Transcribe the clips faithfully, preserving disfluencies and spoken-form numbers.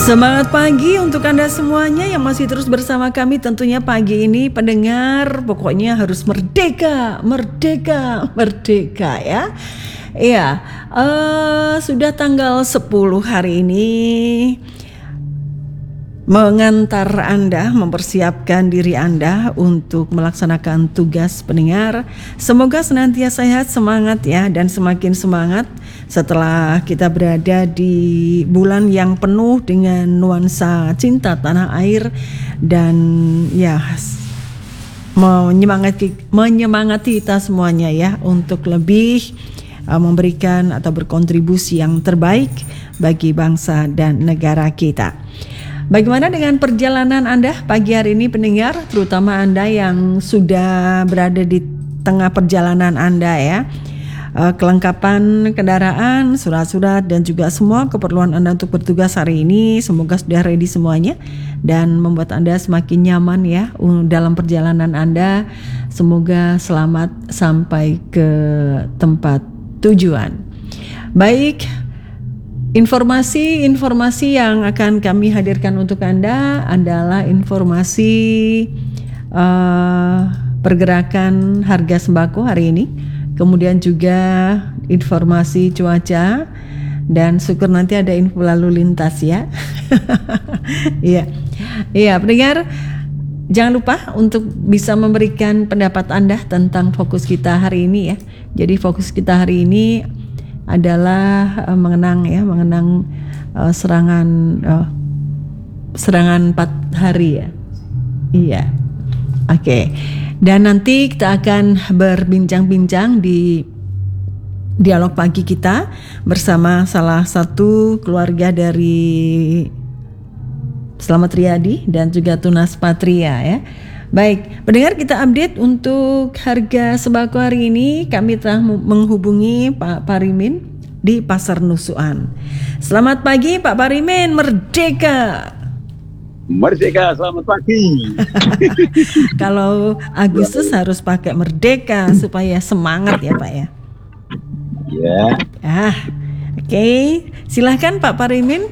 Semangat pagi untuk Anda semuanya yang masih terus bersama kami. Tentunya pagi ini pendengar pokoknya harus merdeka, merdeka, merdeka ya. Iya, uh, sudah tanggal sepuluh hari ini mengantar Anda, mempersiapkan diri Anda untuk melaksanakan tugas pendengar. Semoga senantiasa sehat, semangat ya, dan semakin semangat setelah kita berada di bulan yang penuh dengan nuansa cinta tanah air dan ya menyemangati menyemangati kita semuanya ya untuk lebih uh, memberikan atau berkontribusi yang terbaik bagi bangsa dan negara kita. Bagaimana dengan perjalanan Anda pagi hari ini pendengar, terutama Anda yang sudah berada di tengah perjalanan Anda ya. Kelengkapan kendaraan, surat-surat dan juga semua keperluan Anda untuk bertugas hari ini semoga sudah ready semuanya dan membuat Anda semakin nyaman ya dalam perjalanan Anda. Semoga selamat sampai ke tempat tujuan. Baik, informasi-informasi yang akan kami hadirkan untuk Anda adalah informasi uh, pergerakan harga sembako hari ini, kemudian juga informasi cuaca, dan syukur nanti ada info lalu lintas ya. Iya, iya pendengar, jangan lupa untuk bisa memberikan pendapat Anda tentang fokus kita hari ini ya. Jadi fokus kita hari ini adalah uh, mengenang ya, mengenang uh, serangan uh, serangan empat hari ya. Iya. Oke. Okay. Dan nanti kita akan berbincang-bincang di dialog pagi kita bersama salah satu keluarga dari Slamet Riyadi dan juga Tunas Patria ya. Baik, pendengar, kita update untuk harga sembako hari ini. Kami telah menghubungi Pak Parimin di Pasar Nusukan. Selamat pagi Pak Parimin, merdeka. Merdeka, selamat pagi. Kalau Agustus harus pakai merdeka supaya semangat ya Pak ya. Ya. Ah, oke. Okay. Silahkan Pak Parimin.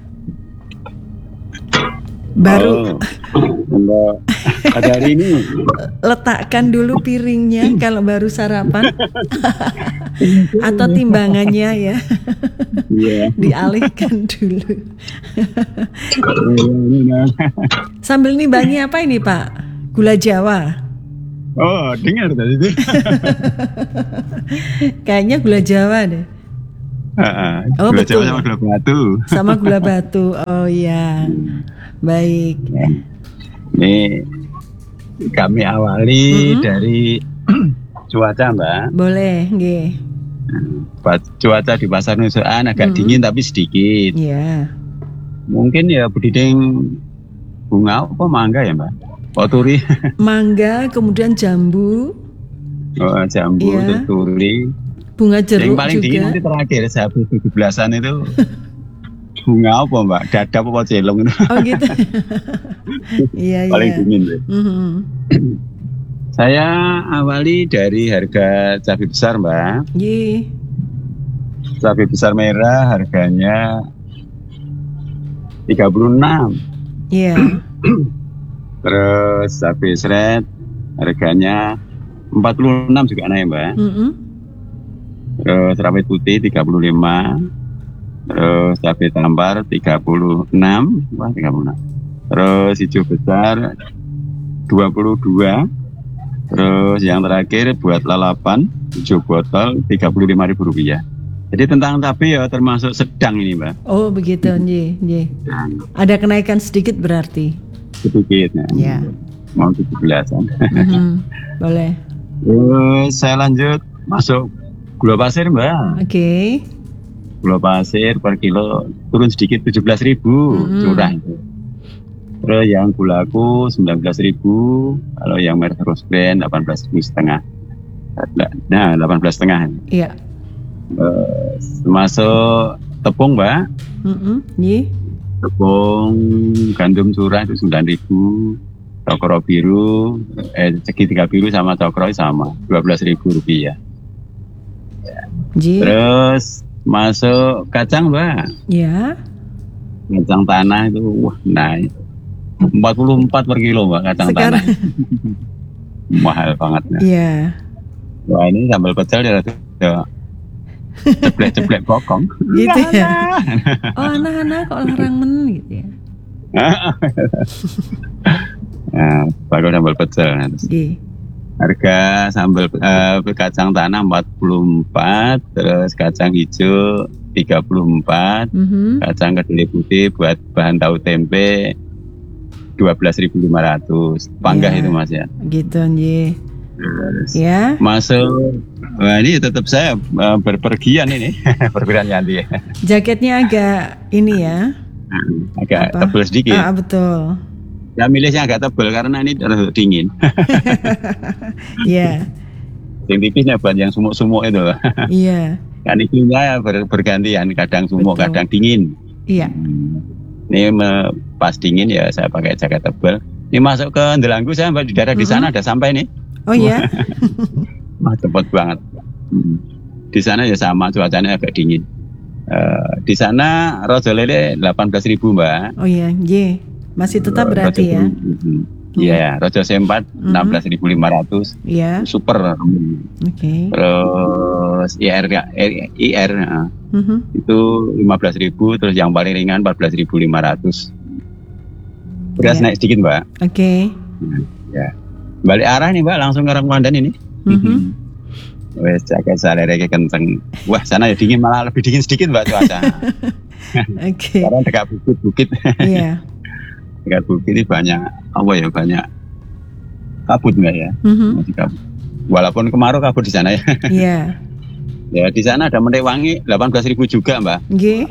Baru oh, pada hari ini letakkan dulu piringnya kalau baru sarapan atau timbangannya ya. Yeah. Dialihkan dulu. Sambil nimbangi apa ini Pak? Gula Jawa. Oh, dengar tadi itu. Kayaknya gula Jawa deh. Uh, oh gula betul. Jawa sama gula batu. Sama gula batu. Oh iya. Baik. Ini kami awali mm-hmm. dari cuaca Mbak. Boleh, nggih. Cuaca di Pasar Nusukan agak mm-hmm. dingin tapi sedikit. Iya. Yeah. Mungkin ya budiding bunga apa mangga ya Mbak? Poturi. Mangga, kemudian jambu. Oh, jambu, yeah. Turi. Bunga jeruk yang paling juga. Dingin nanti terakhir sampai tujuh belasan itu. Bunga apa Mbak? Dadap apa celong itu? Oh gitu. Iya iya. Paling dingin. Mm-hmm. Saya awali dari harga cabai besar Mbak. Iya. Cabai besar merah harganya tiga puluh enam. Iya. Yeah. Terus cabai seret harganya empat puluh enam juga naik Mbak. Mm-hmm. Terus rawit putih tiga puluh lima. Terus cabai tampar tiga puluh enam, wah tiga puluh enam. Terus hijau besar dua puluh dua. Terus yang terakhir buat lalapan hijau botol tiga puluh lima ribu rupiah. Jadi tentang cabai ya termasuk sedang ini Mbak. Oh begitu, nggih, nggih. Ada kenaikan sedikit berarti. Sedikit ya. Ya. Mau tujuh belasan. Mm-hmm. Boleh. Terus saya lanjut masuk gula pasir Mbak. Oke. Okay. Gula pasir per kilo turun sedikit tujuh belas ribu, mm-hmm. curah itu. Terus yang gulaku sembilan belas ribu, kalau yang merek Rose Brand delapan belas ribu setengah. Nah, delapan belas setengah. Iya. Uh, masuk tepung Mbak. Mm-hmm. Yeah. Tepung gandum curah itu sembilan ribu. Cokro biru, eh segitiga biru sama cokro sama dua belas ribu rupiah. Ya. Yeah. Terus masuk kacang Mbak. Ya. Kacang tanah itu wah naik empat puluh empat per kilo Mbak kacang Sekarang, tanah. Mahal banget ya. iya. Wah ini sambal pecel ya ya ceplek-ceplek bokong. Gitu ya. Oh anak-anak kok larang men gitu ya. Nah, baru sambal pecel. Nah, terus Iya. harga sambal eh, kacang tanah empat puluh empat, terus kacang hijau tiga puluh empat, Mhm. kacang kedelai putih buat bahan tahu tempe dua belas ribu lima ratus. Panggah Ya. itu Mas ya. Gitu nggih. Terus Ya. masuk, wah ini tetap saya eh, berpergian ini, perkiraan Yanti ya. Jaketnya agak ini ya. Agak Apa? tebal sedikit. Ah, betul. Saya milihnya agak tebal karena ini terlalu dingin. Iya. Yang tipisnya buat yang sumuk-sumuk itu. Iya. Kan iklimnya ber- bergantian, kadang sumuk, Betul. kadang dingin. Iya. Hmm. Ini me- pas dingin ya saya pakai jaket tebal. Ini masuk ke Ndelanggu saya Mbak, di daerah di sana ada sampai nih. Oh ya. Wah cepet banget. Hmm. Di sana ya sama, cuacanya agak dingin. Eh, di sana rojo lele delapan belas ribu Mbak. Oh ya, nggih. Masih tetap berarti Rojo- ya. Mhm. Iya, rojo C empat enam belas ribu lima ratus. Iya. Super. Oke. Terus I R I R nah, Mhm. itu lima belas ribu, terus yang paling ringan empat belas ribu lima ratus. Beras Iya. naik sedikit Mbak. Oke. Ya. Balik arah nih Mbak, langsung ke Ramadan ini. Mhm. Wes jaket salereke kenceng. Wah, sana ya dingin, malah lebih dingin sedikit Mbak cuaca. Oke. Karena dekat bukit-bukit. Iya. Dekat bukit ini banyak apa ya, banyak kabut enggak ya? Mhm. Masih kabut. Walaupun kemarau kabut di sana ya. Iya. Ya di sana ada Menteng Wangi delapan belas ribu juga Mbak. Nggih.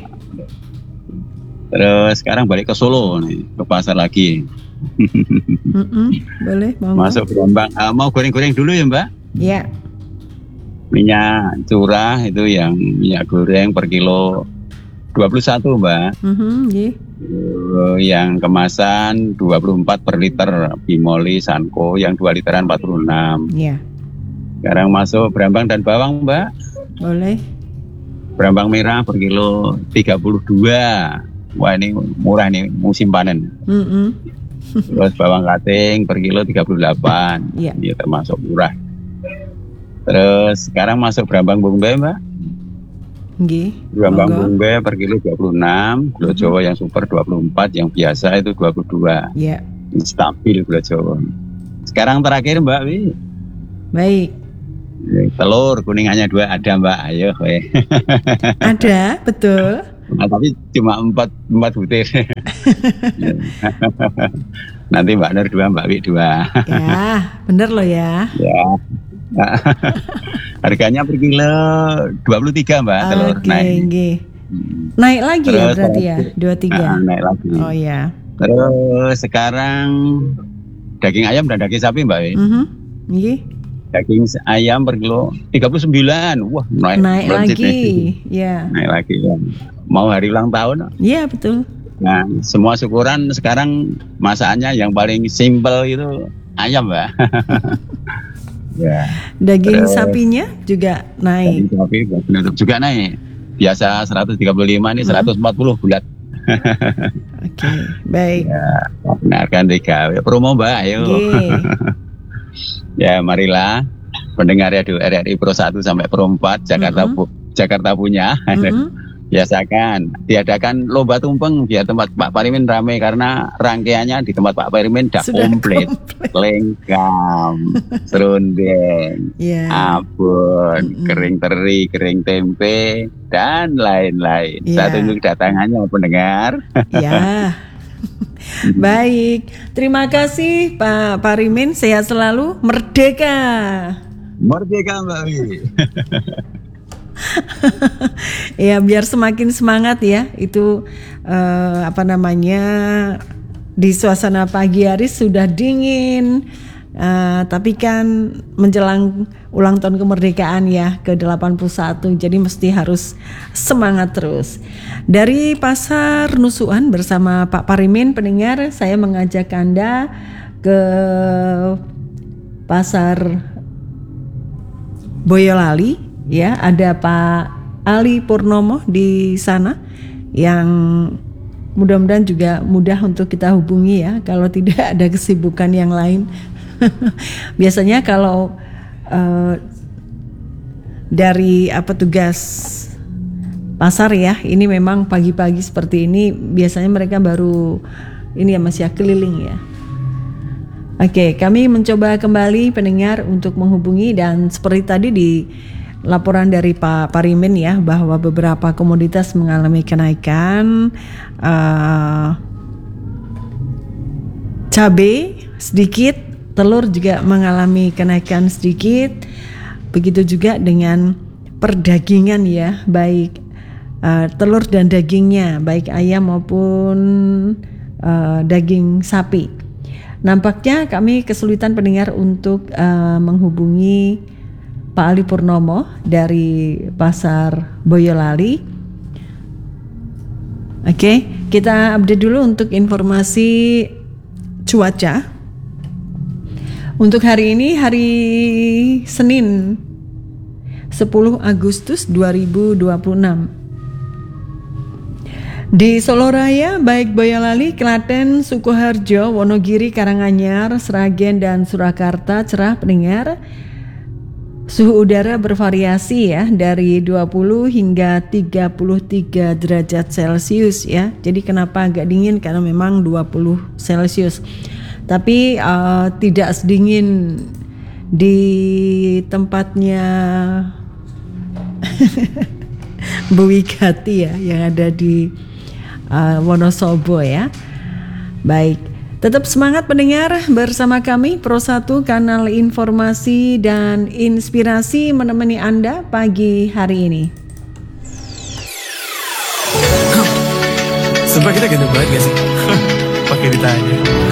Terus sekarang balik ke Solo nih, ke pasar lagi. Mhm. Boleh, monggo. Masuk Brambang. Ah, mau goreng-goreng dulu ya Mbak? Iya. Minyak curah itu yang minyak goreng per kilo dua puluh satu Mbak. Mhm. Nggih. Eh, yang kemasan dua puluh empat per liter Bimoli Sanko, yang dua literan empat puluh enam. Iya. Sekarang masuk Brambang dan bawang Mbak. Boleh. Brambang merah per kilo tiga puluh dua. Wah ini murah nih, musim panen. Mhm. Terus bawang kating per kilo tiga puluh delapan. Iya. Ini termasuk murah. Terus sekarang masuk Brambang Bombay Mbak. Nggih. Brambang Monggo. Bombay per kilo dua puluh enam. Gula Mhm. Jawa yang super dua puluh empat, yang biasa itu dua puluh dua. Iya. Ini stabil gula Jawa. Sekarang terakhir Mbak Wi. Baik. Telur kuningannya dua ada Mbak, ayo weh. Ada, betul. Nah, tapi cuma empat empat butir. Nanti Mbak Nur dua, Mbak Wi dua. Ya, bener loh ya. Ya. Harganya per kilo dua puluh tiga Mbak telur Oke, naik. nggih. Hmm. Naik lagi ya Terus berarti ya, dua tiga. Ah, naik lagi. Oh ya. Terus sekarang daging ayam dan daging sapi Mbak Wi. Mhm. Nggih. Daging ayam per kilo tiga puluh sembilan. Wah, naik, Naik melejit lagi. nih. Ya. Naik lagi ya. Mau hari ulang tahun. Iya, betul. Nah, semua syukuran sekarang masakannya yang paling simpel itu ayam, Mbak. Ya. Daging Terus- sapinya juga naik. Daging sapi buat penutup juga naik. Biasa seratus tiga puluh lima, ini seratus empat puluh bulat. Oke, baik. Ya, benarkan tiga. Promo Mbak, ayo. Nggih. Ya, marilah pendengar Radio R R I Pro satu sampai Pro empat Jakarta Mhm. pu- Jakarta punya. Mhm. Biasakan diadakan lomba tumpeng biar tempat Pak Parimin ramai, karena rangkaiannya di tempat Pak Parimin dah Sudah komplit. komplit. Lengkam, serundeng, Ya. abon, Mm-mm. kering teri, kering tempe, dan lain-lain. Iya. Saya tunggu kedatangannya pendengar. Ya. Baik. Terima kasih Pak Parimin, sehat selalu, merdeka. Merdeka Mbak Wi. Ya, biar semakin semangat ya. Itu eh, apa namanya, di suasana pagi hari sudah dingin, eh, tapi kan menjelang ulang tahun kemerdekaan ya ke delapan puluh satu, jadi mesti harus semangat terus. Dari Pasar Nusuan bersama Pak Parimin, pendengar, saya mengajak Anda ke Pasar Boyolali. Ya, ada Pak Ali Purnomo di sana yang mudah-mudahan juga mudah untuk kita hubungi ya, kalau tidak ada kesibukan yang lain. Biasanya kalau uh, dari apa tugas pasar ya, ini memang pagi-pagi seperti ini biasanya mereka baru ini ya, masih keliling ya. Oke, kami mencoba kembali pendengar untuk menghubungi, dan seperti tadi di laporan dari Pak Parimin ya, bahwa beberapa komoditas mengalami kenaikan, uh, cabai sedikit, telur juga mengalami kenaikan sedikit, begitu juga dengan perdagingan ya, baik uh, telur dan dagingnya, baik ayam maupun uh, daging sapi. Nampaknya kami kesulitan pendengar untuk uh, menghubungi Pak Ali Purnomo dari Pasar Boyolali. Oke, kita update dulu untuk informasi cuaca. Untuk hari ini, hari Senin sepuluh Agustus dua ribu dua puluh enam. Di Solo Raya, baik Boyolali, Klaten, Sukoharjo, Wonogiri, Karanganyar, Sragen, dan Surakarta cerah pendengar. Suhu udara bervariasi ya, dari dua puluh hingga tiga puluh tiga derajat Celcius ya. Jadi kenapa agak dingin? Karena memang dua puluh Celcius. Tapi uh, tidak sedingin di tempatnya Bu Wigati ya, yang ada di uh, Wonosobo ya. Baik, tetap semangat pendengar bersama kami Pro satu, kanal informasi dan inspirasi menemani Anda pagi hari ini. Sumpah kita ganteng banget gak sih? Pakai ditanya.